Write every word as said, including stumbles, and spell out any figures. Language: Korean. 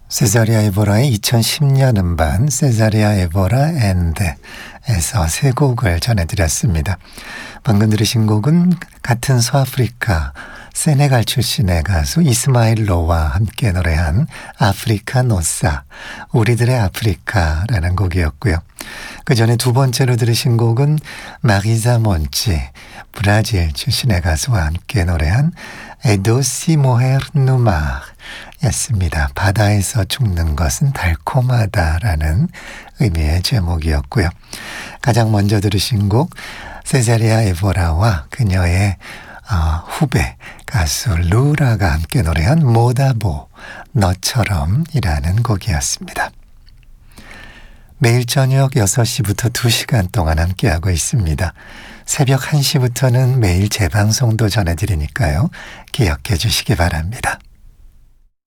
세자리아 에보라의 이천십 년 음반 세자리아 에보라 앤드에서 세 곡을 전해드렸습니다. 방금 들으신 곡은 같은 서아프리카 세네갈 출신의 가수 이스마일 로와 함께 노래한 아프리카 노사, 우리들의 아프리카라는 곡이었고요. 그 전에 두 번째로 들으신 곡은 마리자 몬치, 브라질 출신의 가수와 함께 노래한 에도시 모헤르 누마르 였습니다. 바다에서 죽는 것은 달콤하다라는 의미의 제목이었고요. 가장 먼저 들으신 곡 세자리아 에보라와 그녀의 어, 후배 가수 루라가 함께 노래한 모다보 너처럼이라는 곡이었습니다. 매일 저녁 여섯 시부터 두 시간 동안 함께하고 있습니다. 새벽 한 시부터는 매일 재방송도 전해드리니까요. 기억해 주시기 바랍니다.